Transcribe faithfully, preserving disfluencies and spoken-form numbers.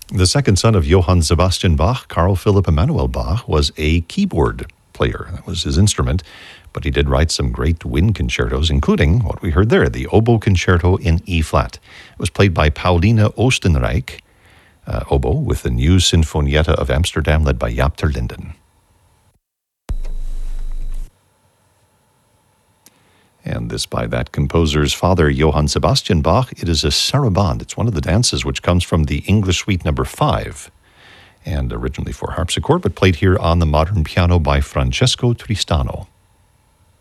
The second son of Johann Sebastian Bach, Carl Philipp Emanuel Bach, was a keyboard player. That was his instrument, but he did write some great wind concertos, including what we heard there, the Oboe Concerto in E-flat. It was played by Paulina Oostenrijk, uh, oboe, with the New Sinfonietta of Amsterdam, led by Jaap ter Linden. And this by that composer's father, Johann Sebastian Bach. It is a sarabande. It's one of the dances which comes from the English Suite number five, and originally for harpsichord, but played here on the modern piano by Francesco Tristano.